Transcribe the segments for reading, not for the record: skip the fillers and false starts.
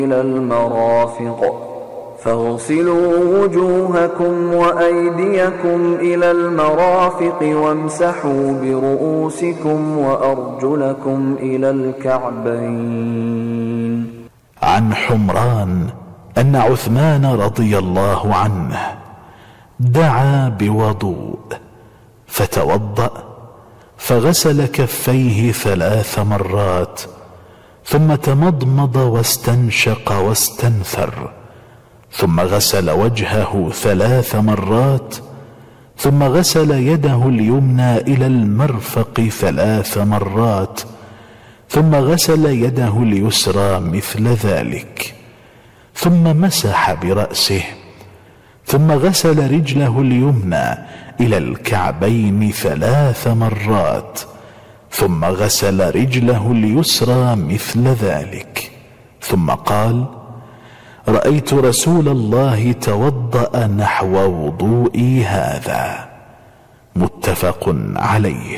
إلى المرافق فاغسلوا وجوهكم وأيديكم إلى المرافق وامسحوا برؤوسكم وأرجلكم إلى الكعبين. عن حمران أن عثمان رضي الله عنه دعا بوضوء فتوضأ فغسل كفيه 3 مرات ثم تمضمض واستنشق واستنثر ثم غسل وجهه 3 مرات ثم غسل يده اليمنى إلى المرفق 3 مرات ثم غسل يده اليسرى مثل ذلك ثم مسح برأسه ثم غسل رجله اليمنى إلى الكعبين 3 مرات ثم غسل رجله اليسرى مثل ذلك ثم قال: رأيت رسول الله توضأ نحو وضوئي هذا. متفق عليه.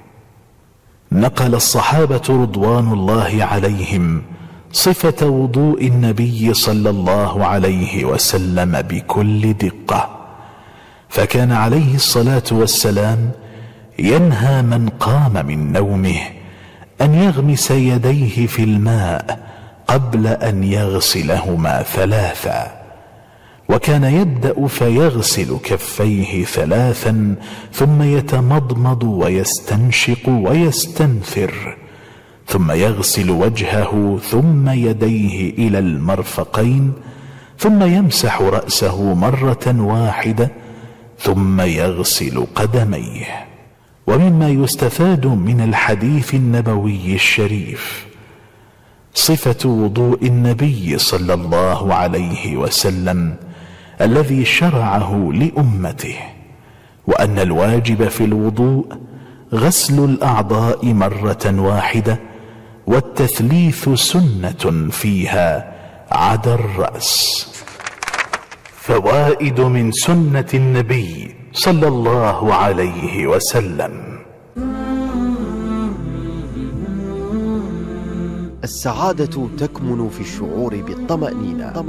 نقل الصحابة رضوان الله عليهم صفة وضوء النبي صلى الله عليه وسلم بكل دقة، فكان عليه الصلاة والسلام ينهى من قام من نومه أن يغمس يديه في الماء قبل أن يغسلهما 3، وكان يبدأ فيغسل كفيه 3 ثم يتمضمض ويستنشق ويستنثر ثم يغسل وجهه ثم يديه إلى المرفقين ثم يمسح رأسه مرة واحدة ثم يغسل قدميه. ومما يستفاد من الحديث النبوي الشريف صفة وضوء النبي صلى الله عليه وسلم الذي شرعه لأمته، وأن الواجب في الوضوء غسل الأعضاء مرة واحدة، والتثليث سنة فيها عدا الرأس. فوائد من سنة النبي صلى الله عليه وسلم. السعادة تكمن في الشعور بالطمأنينة،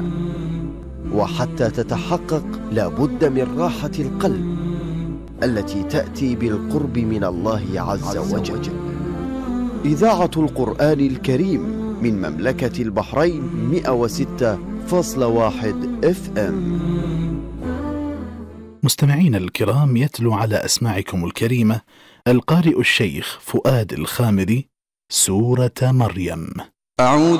وحتى تتحقق لا بد من راحة القلب التي تأتي بالقرب من الله عز وجل. إذاعة القرآن الكريم من مملكة البحرين 106.1 FM. مستمعين الكرام، يتلو على أسماعكم الكريمة القارئ الشيخ فؤاد الخامدي سورة مريم.